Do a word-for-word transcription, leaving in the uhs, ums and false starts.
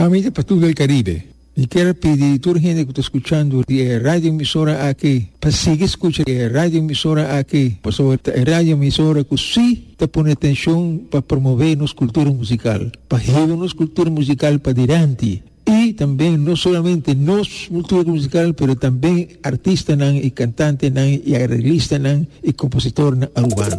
Amiga para todo el Caribe, y quiero pedir a toda la gente que está escuchando la radio emisora aquí, para seguir escuchando la radio emisora aquí, por sobre la radio emisora que sí te pone atención para promover nuestra cultura musical, para llevar nuestra cultura musical para adelante. Y también no solamente nuestra cultura musical, pero también artistas y cantantes y arreglistas y compositores urbanos.